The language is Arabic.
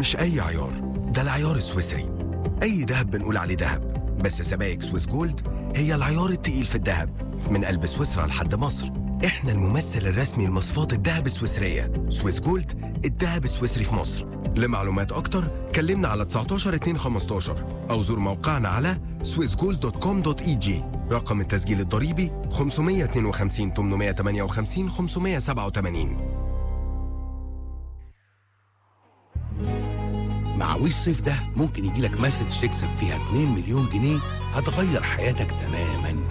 مش أي عيار، ده العيار السويسري. أي دهب بنقول عليه دهب، بس سبائك سويس جولد هي العيار التقيل في الدهب. من قلب سويسرا لحد مصر، احنا الممثل الرسمي لمصفات الدهب السويسرية. سويس جولد، الدهب السويسري في مصر. لمعلومات أكتر كلمنا على 19 2 15 أو زور موقعنا على swissgold.com.eg. رقم التسجيل الضريبي 552 858 587. مع وي الصيف ده ممكن يجيلك مسج تكسب فيها 2 مليون جنيه هتغير حياتك تماماً.